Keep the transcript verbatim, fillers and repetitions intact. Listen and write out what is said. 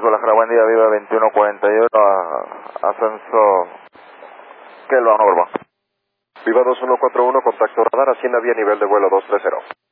Guadalajara, buen día, Viva veintiuno cuarenta y uno, a, ascenso, que lo norma. Viva dos uno cuatro uno, contacto radar, Hacienda Vía, nivel de vuelo dos tres cero.